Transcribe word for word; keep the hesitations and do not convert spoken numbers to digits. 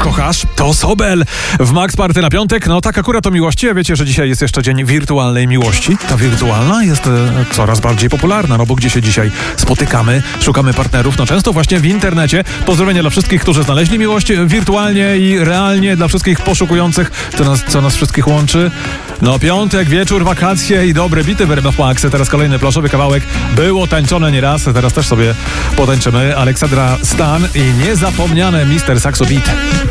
kochasz? To Sobel w Max Party na piątek. No tak akurat o miłości, a wiecie, że dzisiaj jest jeszcze dzień wirtualnej miłości. Ta wirtualna jest e, coraz bardziej popularna, no bo gdzie się dzisiaj spotykamy, szukamy partnerów, no często właśnie w internecie. Pozdrowienia dla wszystkich, którzy znaleźli miłość wirtualnie i realnie, dla wszystkich poszukujących, co nas, co nas wszystkich łączy. No piątek, wieczór, wakacje i dobre bity w R M F Max. Teraz kolejny plaszowy kawałek. Było tańczone nieraz, teraz też sobie potańczymy. Aleksandra Stan i niezapomniane mister Saxo Beat.